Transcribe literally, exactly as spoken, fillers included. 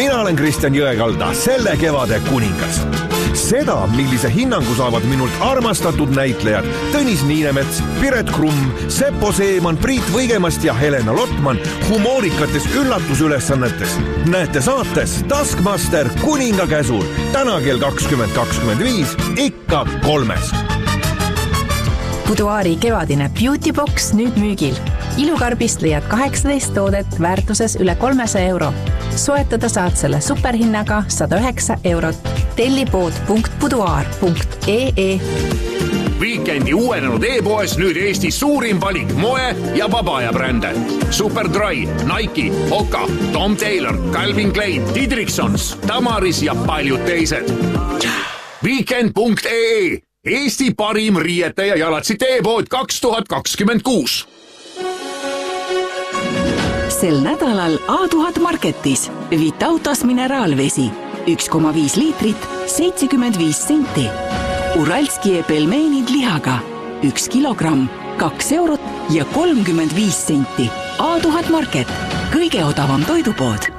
mina olen Kristjan Jõekalda, selle kevade kuningas. Seda, millise hinnangu saavad minult armastatud näitlejad Tõnis Niinemets, Piret Krumm, Seppo Seeman, Priit Võigemast ja Helena Lotman humoorikates üllatusülesannetes. Näete saates Taskmaster kuninga käsul täna kell kakskümmend kakskümmend viis ikka kolmes. Buduaari kevadine Beauty Box nüüd müügil. Ilukarbist leiad kaheksateist toodet väärtuses üle kolmesaja euro. Soetada saad selle superhinnaga sada üheksa eurot. Telli pood punkt buduaar punkt ee. Weekendi uuenenud e-poes nüüd Eesti suurim valik moe ja vabaaja brände. Superdry, Nike, Hoka, Tom Taylor, Calvin Klein, Didriksons, Tamaris ja paljud teised. Weekend punkt ee. Eesti parim riiete ja jalatsite e-pood kaks tuhat kakskümmend kuus. Sel nädalal A tuhat Marketis Vitautas mineraalvesi üks koma viis liitrit, seitsekümmend viis senti. Uralskie pelmeenid lihaga üks kilogramm, kaks eurot ja kolmkümmend viis senti. A tuhat Market, kõige odavam toidupood.